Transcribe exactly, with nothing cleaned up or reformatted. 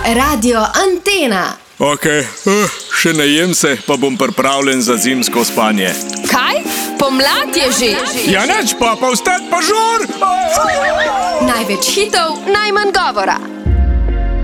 Radio Antena. Ok, uh, še najem se, pa bom pripravljen za zimsko spanje. Kaj? Pomlad je že. Ja, neč pa, pa vstat pa žur! Največ hitov, najmanj govora.